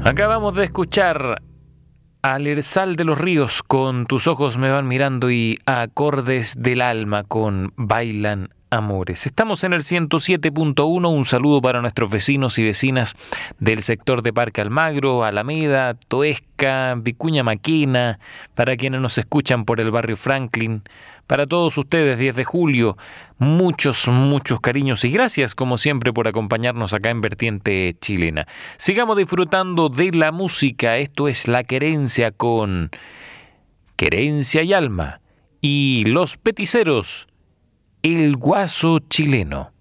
Acabamos de escuchar Al Irzal de los Ríos con Tus ojos me van mirando y Acordes del Alma con Bailan Amores. Estamos en el 107.1. Un saludo para nuestros vecinos y vecinas del sector de Parque Almagro, Alameda, Toesca, Vicuña Maquena, para quienes nos escuchan por el barrio Franklin. Para todos ustedes, 10 de julio, muchos cariños y gracias, como siempre, por acompañarnos acá en Vertiente Chilena. Sigamos disfrutando de la música. Esto es La Querencia con Querencia y Alma. Y Los Peticeros, El Guaso Chileno.